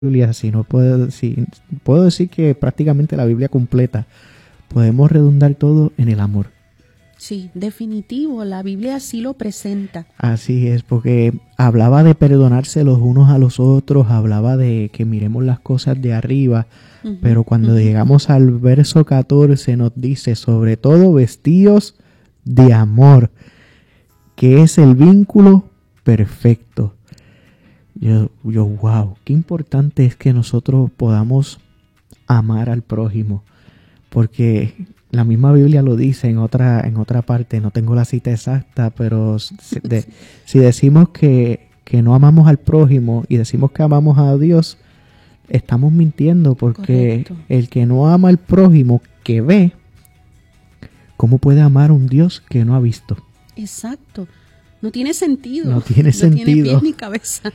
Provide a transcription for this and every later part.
Biblia, puedo decir que prácticamente la Biblia completa, podemos redundar todo en el amor. Sí, definitivo, la Biblia así lo presenta. Así es, porque hablaba de perdonarse los unos a los otros, hablaba de que miremos las cosas de arriba, pero cuando llegamos al verso 14 nos dice, sobre todo vestíos de amor, que es el vínculo perfecto. Yo, wow, qué importante es que nosotros podamos amar al prójimo, porque la misma Biblia lo dice en otra parte, no tengo la cita exacta, pero si decimos que no amamos al prójimo y decimos que amamos a Dios, estamos mintiendo, porque correcto, el que no ama al prójimo que ve, ¿cómo puede amar a un Dios que no ha visto? Exacto. No tiene sentido. No tiene sentido. No tiene pies ni cabeza.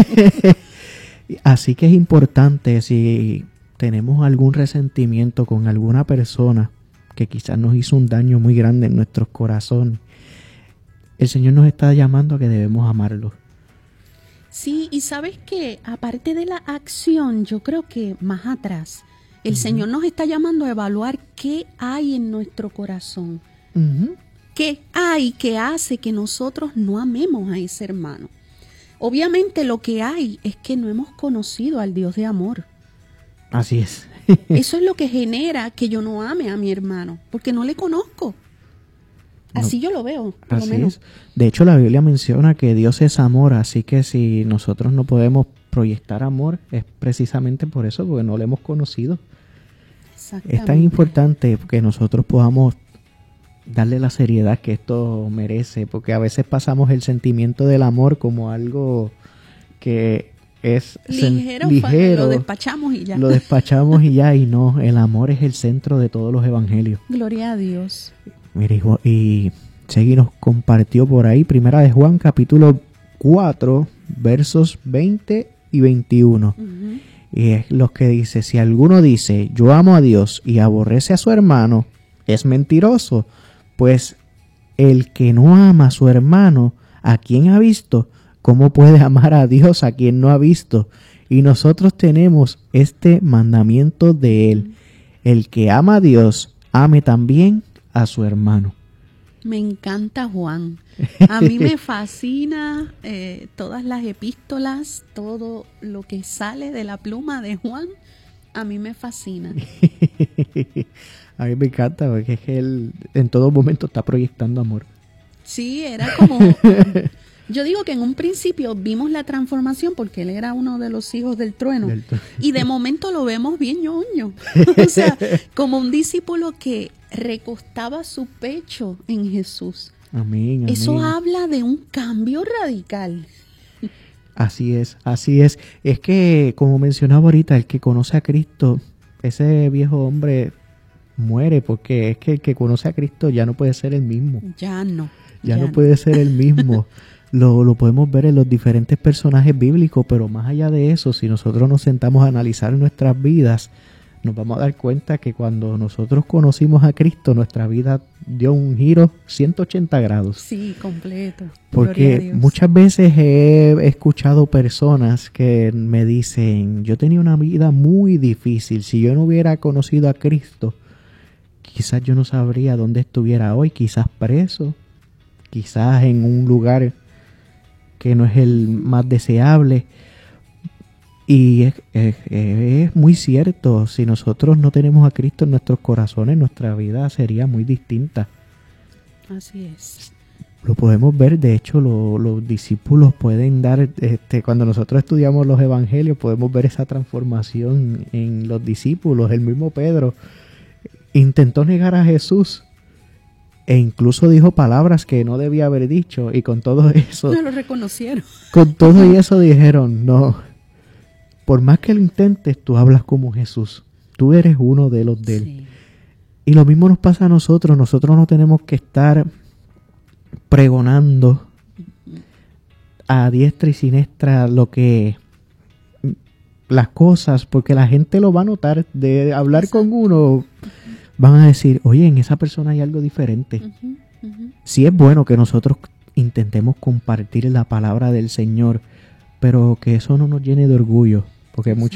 Así que es importante, si tenemos algún resentimiento con alguna persona que quizás nos hizo un daño muy grande en nuestros corazones, el Señor nos está llamando a que debemos amarlo. Sí, y sabes que aparte de la acción, yo creo que más atrás, el Señor nos está llamando a evaluar qué hay en nuestro corazón. ¿Qué hay que hace que nosotros no amemos a ese hermano? Obviamente lo que hay es que no hemos conocido al Dios de amor. Así es. Eso es lo que genera que yo no ame a mi hermano, porque no le conozco. Así no, yo lo veo, por así lo menos. Es. De hecho, la Biblia menciona que Dios es amor, así que si nosotros no podemos proyectar amor, es precisamente por eso, porque no lo hemos conocido. Es tan importante que nosotros podamos darle la seriedad que esto merece, porque a veces pasamos el sentimiento del amor como algo que es ligero, lo despachamos y ya. Lo despachamos y ya, y no, el amor es el centro de todos los evangelios. Gloria a Dios. Mire, y Segui nos compartió por ahí, Primera de Juan, capítulo 4, versos 20 y 21. Y es lo que dice, si alguno dice, yo amo a Dios y aborrece a su hermano, es mentiroso. Pues el que no ama a su hermano, ¿a quien ha visto? ¿Cómo puede amar a Dios a quien no ha visto? Y nosotros tenemos este mandamiento de él. El que ama a Dios, ame también a su hermano. Me encanta Juan. A mí me fascina todas las epístolas, todo lo que sale de la pluma de Juan. A mí me fascina. A mí me encanta porque es que él en todo momento está proyectando amor. Sí, era como... Yo digo que en un principio vimos la transformación porque él era uno de los hijos del trueno. Y de momento lo vemos bien ñoño. O sea, como un discípulo que recostaba su pecho en Jesús. Amén, amén. Eso habla de un cambio radical. Así es, así es. Es que, como mencionaba ahorita, el que conoce a Cristo, ese viejo hombre muere, porque es que el que conoce a Cristo ya no puede ser el mismo. Ya no puede ser el mismo. Lo podemos ver en los diferentes personajes bíblicos, pero más allá de eso, si nosotros nos sentamos a analizar nuestras vidas, nos vamos a dar cuenta que cuando nosotros conocimos a Cristo, nuestra vida dio un giro 180 grados. Sí, completo. Porque muchas veces he escuchado personas que me dicen, yo tenía una vida muy difícil, si yo no hubiera conocido a Cristo, quizás yo no sabría dónde estuviera hoy, quizás preso, quizás en un lugar que no es el más deseable. Y es muy cierto, si nosotros no tenemos a Cristo en nuestros corazones, nuestra vida sería muy distinta. Así es. Lo podemos ver, de hecho los discípulos pueden dar, cuando nosotros estudiamos los evangelios, podemos ver esa transformación en los discípulos. El mismo Pedro intentó negar a Jesús e incluso dijo palabras que no debía haber dicho, y con todo eso... No lo reconocieron. Con todo eso dijeron, no, por más que lo intentes, tú hablas como Jesús. Tú eres uno de los de él. Sí. Y lo mismo nos pasa a nosotros. Nosotros no tenemos que estar pregonando a diestra y siniestra las cosas, porque la gente lo va a notar. De hablar Exacto. Con uno, van a decir, oye, en esa persona hay algo diferente. Sí es bueno que nosotros intentemos compartir la palabra del Señor, pero que eso no nos llene de orgullo, Porque muchas